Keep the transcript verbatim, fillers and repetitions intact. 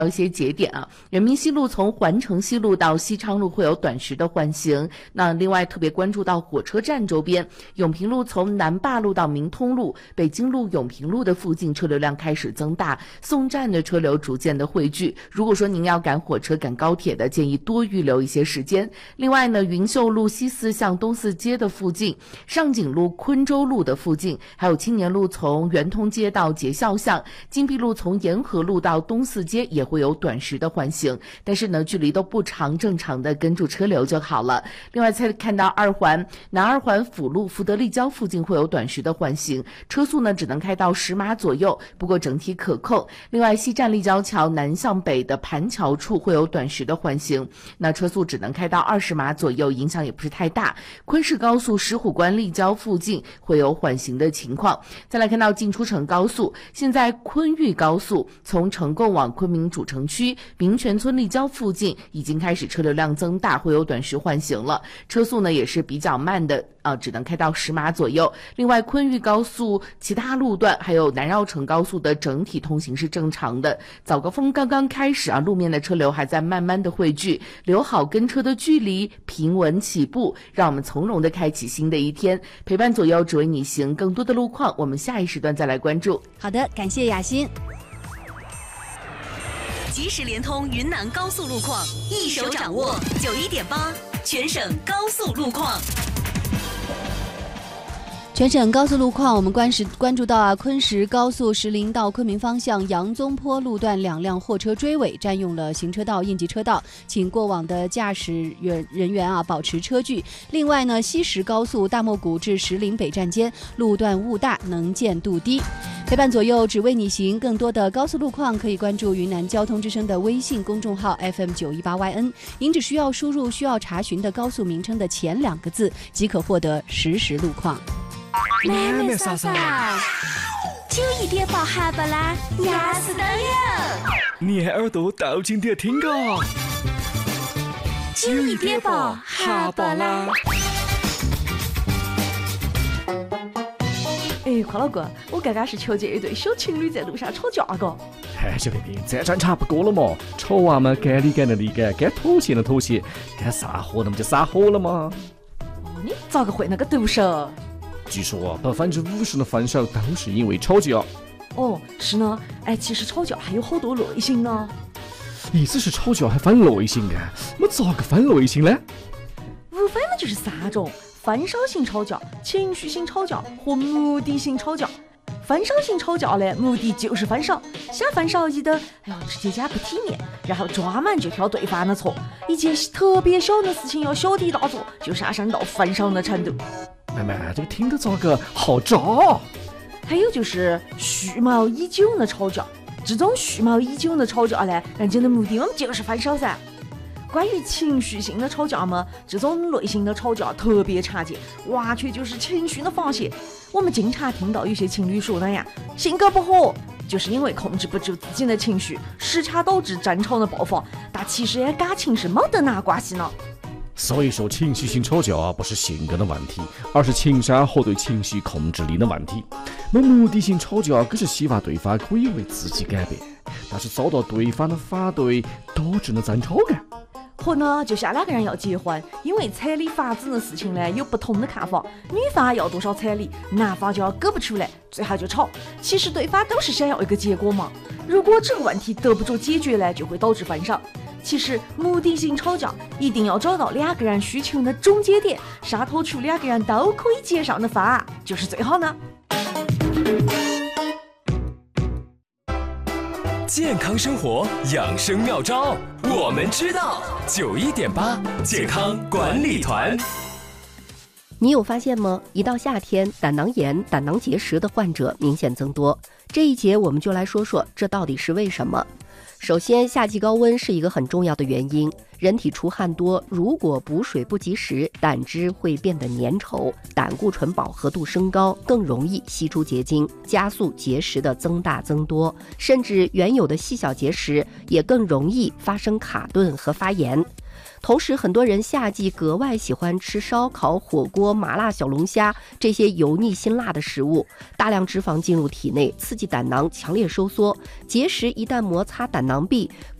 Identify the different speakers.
Speaker 1: 有一些节点啊，人民西路从环城西路到西昌路会有短时的缓行。那另外特别关注到火车站周边，永平路从南坝路到明通路、北京路、永平路的附近车流量开始增大，送站的车流逐渐的汇聚。如果说您要赶火车、赶高铁的，建议多预留一些时间。另外呢，云秀路西四巷东四街的附近、上景路昆州路的附近，还有青年路从圆通街到节孝巷、金碧路从沿河路到东四街也会有短时的缓行，但是呢距离都不长，正常的跟住车流就好了。另外再看到二环南二环辅路福德立交附近会有短时的缓行，车速呢只能开到十码左右，不过整体可控。另外西站立交桥南向北的盘桥处会有短时的缓行，那车速只能开到二十码左右，影响也不是太大。昆士高速石虎关立交附近会有缓行的情况。再来看到进出城高速，现在昆豫高速从成贡往昆明主城区民权村立交附近已经开始车流量增大，会有短时缓行了，车速呢也是比较慢的啊，只能开到十码左右。另外昆豫高速其他路段还有南绕城高速的整体通行是正常的。早高峰刚刚开始啊，路面的车流还在慢慢的汇聚，留好跟车的距离，平稳起步，让我们从容的开启新的一天。陪伴左右只为你行，更多的路况我们下一时段再来关注。
Speaker 2: 好的，感谢雅欣。
Speaker 3: 即时联通云南高速路况，一手掌握九一点八全省高速路况。
Speaker 2: 全省高速路况，我们关时关注到啊，昆石高速石林到昆明方向杨宗坡路段两辆货车追尾，占用了行车道、应急车道，请过往的驾驶员人员啊保持车距。另外呢，西石高速大漠谷至石林北站间路段雾大，能见度低。陪伴左右，只为你行。更多的高速路况可以关注云南交通之声的微信公众号 F M 九一八 Y N， 您只需要输入需要查询的高速名称的前两个字，即可获得实时路况。
Speaker 4: 妹妹嫂嫂，九一点八哈巴拉压死都有，
Speaker 5: 你耳朵倒紧点听哦。
Speaker 4: 九一点八哈巴拉。
Speaker 6: 哎，邝老哥，我刚刚是瞧见一对小情侣在路上吵架个。
Speaker 5: 哎，小平平，这战差不多了嘛，吵完嘛，该理该的理该，该妥协的妥协，该撒火那么就撒火了嘛。
Speaker 6: 哦，你咋个会那个毒舌？
Speaker 5: 据说百分之五十的分手都是因为吵架。
Speaker 6: 哦，是呢。哎，其实吵架还有好多类型呢。
Speaker 5: 意思是吵架还分类型的？我咋个分类型呢？
Speaker 6: 无非嘛就是三种：分手型吵架、情绪性吵架和目的性吵架。分手型吵架呢，目的就是分手，想分手一的，哎呦，直接加不体面，然后专门就挑对方的错，一件特别小的事情要小题大做，就上升到分手的程度。
Speaker 5: 妹妹，这个听得咋个好渣？
Speaker 6: 还有就是蓄谋已久的吵架，这种蓄谋已久的吵架呢，人家的目的我们就是分手噻。关于情绪性的吵架嘛，这种类型的吵架特别常见，完全就是情绪的发泄。我们经常听到有些情侣说的呀，性格不合就是因为控制不住自己的情绪，时常导致争吵的爆发。但其实呀，感情是没得那关系呢。
Speaker 5: 所以说，情绪性吵架啊，不是性格的问题，而是情商和对情绪控制力的问题。那目的性吵架，更是希望对方可以为自己改变，但是遭到对方的反对，导致了争吵感。
Speaker 6: 或呢，就像两个人要结婚，因为彩礼法子的事情呢有不同的看法，女方要多少彩礼，男方就要给不出来，最后就吵。其实对方都是想要一个结果嘛，如果这个问题得不着解决呢，就会导致分手。其实目的性吵架一定要找到两个人需求的中间点，沙脱出两个人都可以接受的方案，就是最好呢。
Speaker 7: 健康生活养生妙招，我们知道。九一点八健康管理团。
Speaker 8: 你有发现吗？一到夏天，胆囊炎、胆囊结石的患者明显增多。这一节我们就来说说，这到底是为什么？首先，夏季高温是一个很重要的原因。 人体出汗多，如果补水不及时，胆汁会变得粘稠，胆固醇饱和度升高，更容易析出结晶，加速结石的增大增多，甚至原有的细小结石也更容易发生卡顿和发炎。同时，很多人夏季格外喜欢吃烧烤、火锅、麻辣小龙虾这些油腻辛辣的食物，大量脂肪进入体内，刺激胆囊强烈收缩，结石一旦摩擦胆囊壁，